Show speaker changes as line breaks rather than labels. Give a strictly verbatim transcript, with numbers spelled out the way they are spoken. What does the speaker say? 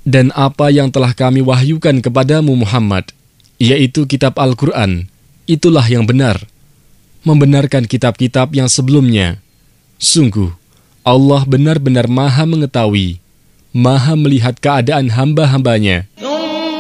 Dan apa yang telah kami wahyukan kepadamu Muhammad, yaitu kitab Al-Quran, itulah yang benar, membenarkan kitab-kitab yang sebelumnya. Sungguh, Allah benar-benar maha mengetahui, maha melihat keadaan hamba-hambanya.